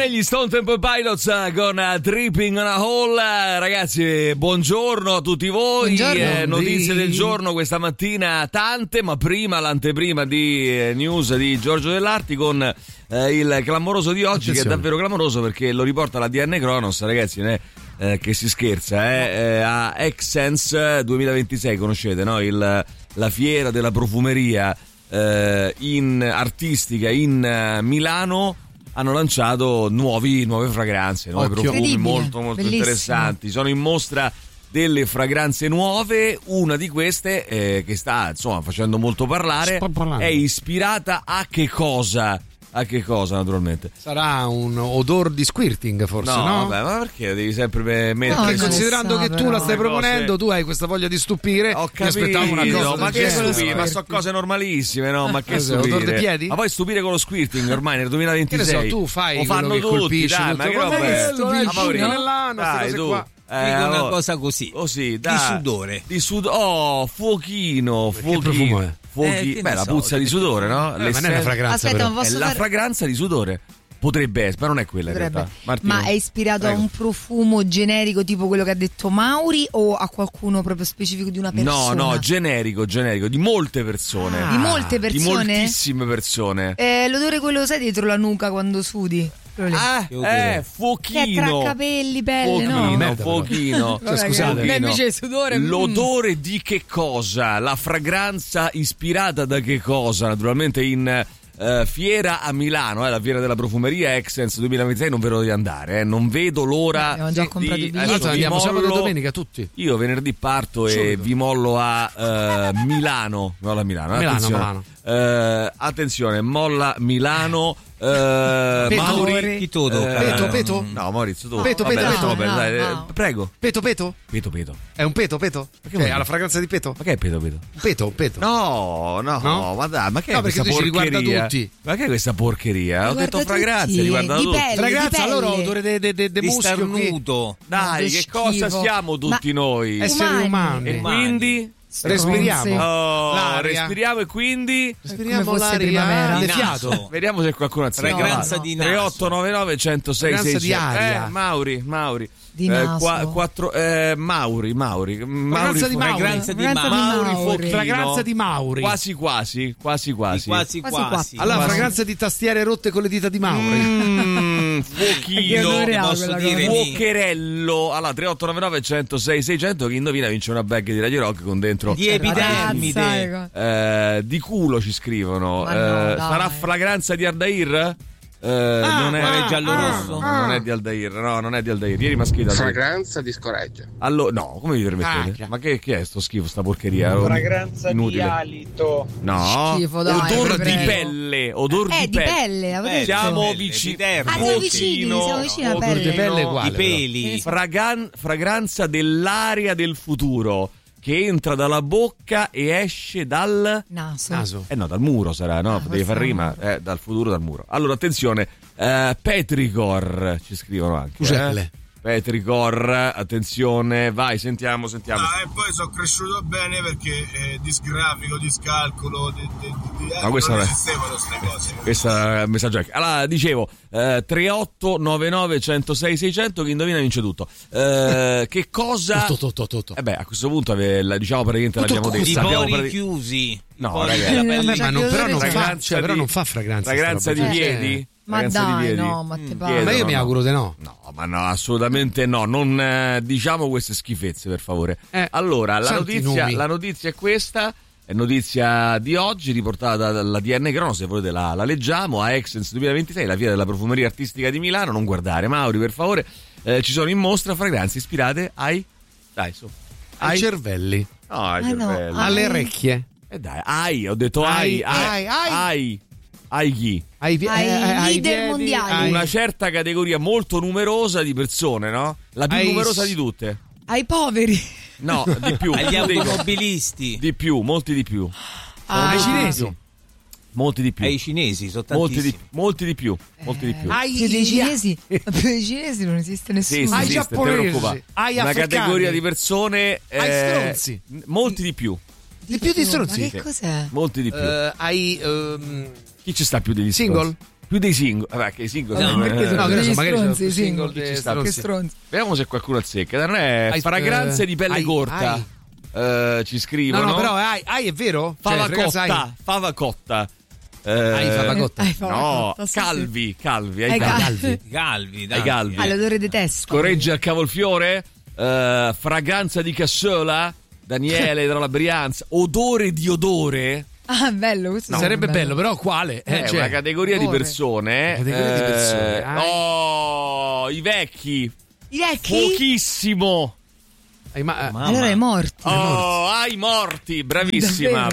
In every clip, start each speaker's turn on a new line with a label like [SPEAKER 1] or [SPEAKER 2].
[SPEAKER 1] bene, gli Stone Temple Pilots con Tripping on a Hole. Ragazzi, buongiorno a tutti voi. Notizie del giorno questa mattina tante, ma prima l'anteprima di news di Giorgio Dell'Arti con il clamoroso di oggi. Attenzione. Che è davvero clamoroso perché lo riporta la DN Cronos, ragazzi, che si scherza, a Exsense 2026, conoscete, no? La fiera della profumeria artistica in Milano. Hanno lanciato nuove fragranze, nuovi profumi molto interessanti. Sono in mostra delle fragranze nuove. Una di queste che sta facendo molto parlare è ispirata a che cosa? A che cosa, naturalmente?
[SPEAKER 2] Sarà un odor di squirting, forse, no?
[SPEAKER 1] Vabbè, ma perché devi sempre mettere...
[SPEAKER 2] considerando che tu la stai proponendo, tu hai questa voglia di stupire.
[SPEAKER 1] Ho capito,
[SPEAKER 2] una cosa
[SPEAKER 1] ma che stupire? Ma sono cose normalissime, no? Ma che stupire?
[SPEAKER 2] Odor dei piedi?
[SPEAKER 1] Ma poi stupire con lo squirting ormai nel 2026.
[SPEAKER 2] Che ne so, tu fai
[SPEAKER 1] lo fanno
[SPEAKER 2] quello che
[SPEAKER 1] tutti, dai, ma che roba è?
[SPEAKER 2] Dai, tu.
[SPEAKER 3] Una cosa così.
[SPEAKER 1] Dai.
[SPEAKER 3] Di sudore.
[SPEAKER 1] Fuochino.
[SPEAKER 2] Che profumo è?
[SPEAKER 1] La puzza di sudore, no?
[SPEAKER 2] Ma non è una fragranza.
[SPEAKER 4] Aspetta,
[SPEAKER 2] però.
[SPEAKER 4] è
[SPEAKER 1] la fragranza di sudore. Potrebbe essere, ma non è quella in realtà. Martino,
[SPEAKER 4] ma è ispirato
[SPEAKER 1] prego.
[SPEAKER 4] a un profumo generico tipo quello che ha detto Mauri o a qualcuno proprio specifico di una persona?
[SPEAKER 1] No, generico, di molte persone.
[SPEAKER 4] Di molte
[SPEAKER 1] Di
[SPEAKER 4] persone?
[SPEAKER 1] moltissime persone.
[SPEAKER 4] L'odore quello sai dietro la nuca quando sudi?
[SPEAKER 1] Fuochino.
[SPEAKER 4] Che è tra capelli, pelle, no?
[SPEAKER 1] Fuochino.
[SPEAKER 2] Scusate.
[SPEAKER 4] Invece il sudore.
[SPEAKER 1] L'odore di che cosa? La fragranza ispirata da che cosa? Naturalmente in fiera a Milano, la fiera della profumeria Exsense 2026, non vedo di andare, non vedo l'ora.
[SPEAKER 4] Abbiamo già comprato i biglietti.
[SPEAKER 2] Andiamo sabato e domenica tutti.
[SPEAKER 1] Io venerdì parto e vi mollo a Milano.
[SPEAKER 2] Milano.
[SPEAKER 1] Attenzione, molla Milano.
[SPEAKER 2] Mauri Peto?
[SPEAKER 1] No, Maurizio, tu.
[SPEAKER 2] Peto.
[SPEAKER 4] No.
[SPEAKER 1] Prego.
[SPEAKER 2] Peto?
[SPEAKER 1] Peto.
[SPEAKER 2] È un peto? Cioè, ha la fragranza di peto?
[SPEAKER 1] Ma che è peto?
[SPEAKER 2] Peto.
[SPEAKER 1] No, ma dai, ma che è questa
[SPEAKER 2] perché
[SPEAKER 1] porcheria?
[SPEAKER 2] riguarda tutti.
[SPEAKER 1] Ma che è questa porcheria? Ho detto fragranze, riguarda
[SPEAKER 4] di
[SPEAKER 1] tutti.
[SPEAKER 4] pelle,
[SPEAKER 2] Fragranza, allora odore de
[SPEAKER 3] Di
[SPEAKER 2] muschio qui.
[SPEAKER 3] starnuto.
[SPEAKER 1] Dai, che cosa siamo tutti noi?
[SPEAKER 2] Esseri umani.
[SPEAKER 1] E quindi
[SPEAKER 2] respiriamo.
[SPEAKER 1] Respiriamo e quindi
[SPEAKER 4] Come fosse primavera.
[SPEAKER 2] di fiato.
[SPEAKER 1] vediamo se qualcuno ha
[SPEAKER 3] Fragranza di naso.
[SPEAKER 1] 3899 106
[SPEAKER 2] Fragranza
[SPEAKER 1] 600.
[SPEAKER 2] di aria.
[SPEAKER 1] Mauri
[SPEAKER 4] Di naso.
[SPEAKER 1] Mauri
[SPEAKER 2] Fragranza di Mauri.
[SPEAKER 1] Fuochino.
[SPEAKER 2] Fragranza di Mauri.
[SPEAKER 1] Quasi.
[SPEAKER 2] Allora, fragranza di tastiere rotte con le dita di Mauri.
[SPEAKER 1] Fuochino.
[SPEAKER 3] Posso dire
[SPEAKER 1] Fuocherello. Allora 3899 106 600. Chi indovina vince una bag di Radio Rock con dentro
[SPEAKER 3] di epidermide.
[SPEAKER 1] di culo, ci scrivono.
[SPEAKER 4] Ma no,
[SPEAKER 1] sarà fragranza di Aldair? Non è
[SPEAKER 3] giallo-rosso?
[SPEAKER 1] Non è di Aldair, non è di Aldair. Ieri maschita.
[SPEAKER 5] Fragranza di scoreggia.
[SPEAKER 1] Allora, no, come vi permettete? Ma che è sto schifo, sta porcheria?
[SPEAKER 6] Fragranza
[SPEAKER 1] inutile.
[SPEAKER 6] di alito.
[SPEAKER 1] No,
[SPEAKER 4] Schifo, dai,
[SPEAKER 1] odor di
[SPEAKER 4] prego.
[SPEAKER 1] pelle. Odor
[SPEAKER 4] di pelle, avevo detto.
[SPEAKER 1] Siamo vicini.
[SPEAKER 4] Siamo vicini alla
[SPEAKER 2] Odore di
[SPEAKER 4] pelle.
[SPEAKER 2] pelle è uguale.
[SPEAKER 3] I peli.
[SPEAKER 1] Fragranza dell'aria del futuro che entra dalla bocca e esce dal
[SPEAKER 4] naso.
[SPEAKER 1] No, dal muro sarà, no? Devi far rima, dal futuro, dal muro. Allora, attenzione, Petricor ci scrivono anche.
[SPEAKER 2] Uselle.
[SPEAKER 1] Petricor, attenzione, vai, sentiamo.
[SPEAKER 7] E poi sono cresciuto bene perché disgrafico, discalcolo,
[SPEAKER 1] ma questa
[SPEAKER 7] non esistevano queste cose.
[SPEAKER 1] Questo è il messaggio anche. Allora, dicevo, 3899 106 600, chi indovina vince tutto. Che cosa...
[SPEAKER 2] Tutto.
[SPEAKER 1] a questo punto diciamo praticamente l'abbiamo detto.
[SPEAKER 3] I pori chiusi.
[SPEAKER 1] No, ragazzi.
[SPEAKER 2] Però non fa fragranza.
[SPEAKER 1] Fragranza di piedi?
[SPEAKER 4] Ma dai, no, ma te pare.
[SPEAKER 2] Ma io mi auguro di no.
[SPEAKER 1] No, ma no, assolutamente no. Non diciamo queste schifezze, per favore. Allora, la notizia è questa. È notizia di oggi, riportata dalla DN Cronos, se volete la leggiamo. A Exsense 2026, la fiera della profumeria artistica di Milano. Non guardare, Mauri, per favore. Ci sono in mostra fragranze ispirate ai
[SPEAKER 2] cervelli.
[SPEAKER 1] No, ai cervelli.
[SPEAKER 2] Alle orecchie.
[SPEAKER 1] Dai, ho detto ai chi?
[SPEAKER 4] Ai leader mondiali.
[SPEAKER 1] Una certa categoria molto numerosa di persone, no? La più numerosa di tutte.
[SPEAKER 4] Ai poveri.
[SPEAKER 1] No, di più.
[SPEAKER 3] Agli automobilisti.
[SPEAKER 1] Di più, molti di più.
[SPEAKER 2] Ai cinesi.
[SPEAKER 1] Molti di più.
[SPEAKER 3] Ai cinesi, sono tantissimi.
[SPEAKER 1] Molti di più.
[SPEAKER 4] Più dei cinesi? Più dei cinesi non esiste nessuno.
[SPEAKER 1] Sì,
[SPEAKER 2] ai
[SPEAKER 1] esiste,
[SPEAKER 2] giapponesi. Ai
[SPEAKER 1] una
[SPEAKER 2] africani.
[SPEAKER 1] categoria di persone.
[SPEAKER 2] Ai stronzi.
[SPEAKER 1] Molti di più.
[SPEAKER 2] Di più di stronzi.
[SPEAKER 4] Ma che cos'è?
[SPEAKER 1] Molti di più.
[SPEAKER 2] Ai
[SPEAKER 1] chi ci sta più degli
[SPEAKER 2] single?
[SPEAKER 1] Più dei singoli. Vabbè, che i singoli
[SPEAKER 4] magari
[SPEAKER 1] sono
[SPEAKER 4] singoli. Che stronzi.
[SPEAKER 1] Vediamo se qualcuno azzecca. Non è fragranze di pelle corta. Ci scrivono.
[SPEAKER 2] No, però è vero?
[SPEAKER 1] Fava cotta.
[SPEAKER 2] Fava cotta.
[SPEAKER 1] No, calvi. Ai
[SPEAKER 3] Galvi.
[SPEAKER 4] All'odore di testo.
[SPEAKER 1] Scorreggia il cavolfiore. Fragranza di cassola. Daniele dalla Brianza. Odore di odore.
[SPEAKER 4] Ah, bello, questo
[SPEAKER 2] sarebbe bello, però quale?
[SPEAKER 1] Cioè, una categoria di persone. I vecchi. Pochissimo.
[SPEAKER 4] Allora ai morti.
[SPEAKER 1] Ai morti. Bravissima.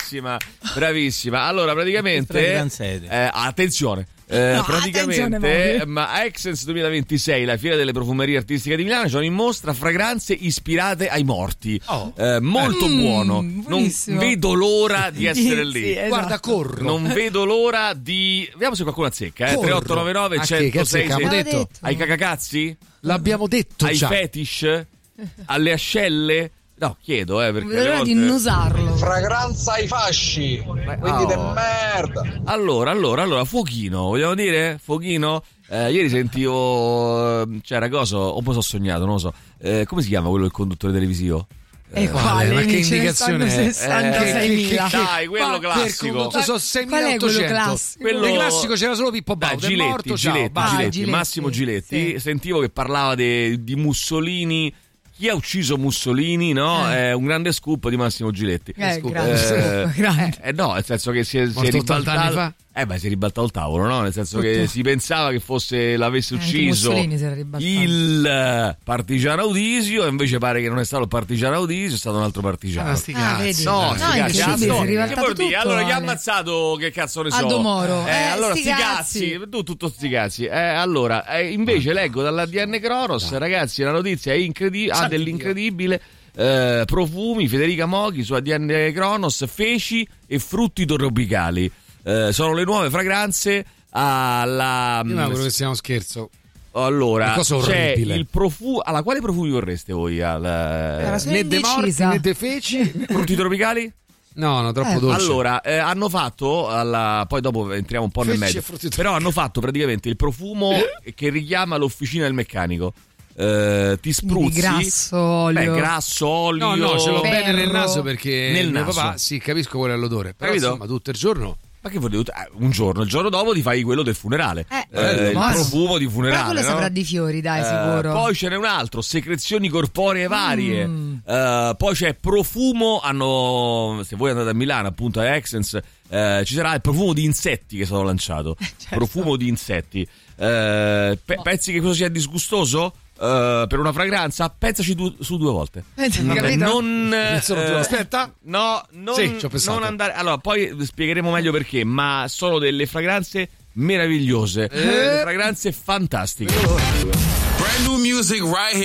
[SPEAKER 1] Allora, praticamente attenzione. Praticamente Essence 2026, la fiera delle profumerie artistiche di Milano, sono in mostra fragranze ispirate ai morti. Molto buono.
[SPEAKER 4] Buonissimo.
[SPEAKER 1] Non vedo l'ora di essere lì.
[SPEAKER 4] Sì, esatto.
[SPEAKER 2] Guarda, corro.
[SPEAKER 1] Non vedo l'ora di. Vediamo se qualcuno azzecca. 3899 106. Ai cacacazzi?
[SPEAKER 2] L'abbiamo detto
[SPEAKER 1] ai
[SPEAKER 2] già.
[SPEAKER 1] Fetish? Alle ascelle? No, chiedo, perché
[SPEAKER 4] vedo l'ora di annusarlo.
[SPEAKER 7] Fragranza ai fasci, quindi de merda.
[SPEAKER 1] Allora, fuochino, vogliamo dire? Fuochino? Ieri sentivo. C'era cosa? O poi ho sognato, non lo so. Come si chiama quello del conduttore televisivo?
[SPEAKER 4] Quale?
[SPEAKER 2] Ma che indicazione è?
[SPEAKER 4] 66.000.
[SPEAKER 1] Dai, quello classico.
[SPEAKER 2] Sono 6.800.
[SPEAKER 4] Quello
[SPEAKER 2] classico c'era solo Pippo Baudo.
[SPEAKER 1] Giletti, Massimo Giletti.
[SPEAKER 4] Sì.
[SPEAKER 1] Sentivo che parlava di Mussolini. Chi ha ucciso Mussolini, no? È un grande scoop di Massimo Giletti.
[SPEAKER 4] Grande.
[SPEAKER 1] No, nel senso che si è ribaltato. Si è ribaltato il tavolo, no? Nel senso che si pensava che l'avesse ucciso il partigiano Audisio, e invece pare che non è stato il partigiano Audisio, è stato un altro partigiano.
[SPEAKER 4] Vedi?
[SPEAKER 1] Che vuol dire? Allora chi ha ammazzato, che cazzo ne so?
[SPEAKER 4] Aldo Moro.
[SPEAKER 1] Allora sti cazzi, tutto sti cazzi. Allora, invece leggo dall'ADN Cronos, ragazzi, la notizia è incredibile, dell'incredibile. Profumi, Federica Moghi su ADN Cronos, feci e frutti tropicali. Sono le nuove fragranze alla.
[SPEAKER 2] Io mi auguro che sia uno scherzo.
[SPEAKER 1] Allora, c'è il profumo. Alla quale profumi vorreste voi?
[SPEAKER 2] Né de morti, né de feci.
[SPEAKER 1] Frutti tropicali?
[SPEAKER 2] No, troppo dolce.
[SPEAKER 1] Allora, hanno fatto poi dopo entriamo un po' nel mezzo. Però hanno fatto praticamente il profumo che richiama l'officina del meccanico. Ti spruzzi
[SPEAKER 4] grasso, olio.
[SPEAKER 1] Grasso, olio.
[SPEAKER 2] No, ce l'ho bene nel naso perché
[SPEAKER 1] nel
[SPEAKER 2] mio
[SPEAKER 1] naso.
[SPEAKER 2] papà, sì, capisco qual è l'odore. Però insomma, tutto il giorno.
[SPEAKER 1] Ma che vuol dire? Il giorno dopo ti fai quello del funerale. Il profumo di funerale.
[SPEAKER 4] Però quello saprà di fiori, dai, sicuro.
[SPEAKER 1] Poi ce n'è un altro, secrezioni corporee varie. Poi c'è profumo. Se voi andate a Milano, appunto a Essence, ci sarà il profumo di insetti che è stato lanciato. Certo. Profumo di insetti. Pensi che cosa sia disgustoso? Per una fragranza, pensaci su 2 volte.
[SPEAKER 2] Aspetta.
[SPEAKER 1] Non andare. Allora, poi spiegheremo meglio perché, ma sono delle fragranze meravigliose, delle fragranze fantastiche.
[SPEAKER 5] Brand new music right here.